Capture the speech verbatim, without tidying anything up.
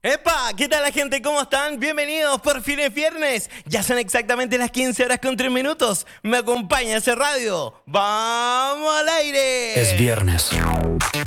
¡Epa! ¿Qué tal la gente? ¿Cómo están? Bienvenidos, por fin es viernes. Ya son exactamente las quince horas con tres minutos. Me acompaña ese radio. ¡Vamos al aire! Es viernes.